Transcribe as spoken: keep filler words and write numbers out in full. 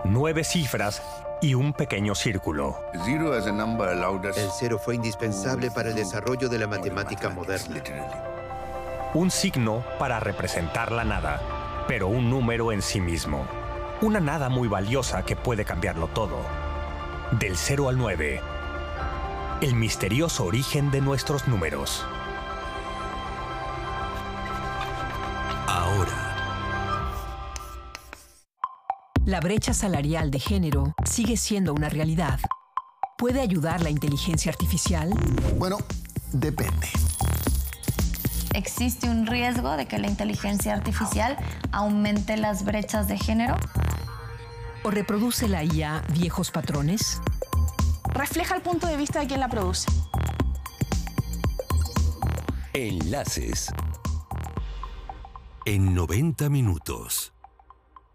nueve cifras y un pequeño círculo. El cero fue indispensable para el desarrollo de la matemática moderna. Un signo para representar la nada, pero un número en sí mismo. Una nada muy valiosa que puede cambiarlo todo. Del cero al nueve. El misterioso origen de nuestros números. Ahora. La brecha salarial de género sigue siendo una realidad. ¿Puede ayudar la inteligencia artificial? Bueno, depende. ¿Existe un riesgo de que la inteligencia artificial aumente las brechas de género? ¿O reproduce la I A viejos patrones? Refleja el punto de vista de quien la produce. Enlaces. En noventa minutos.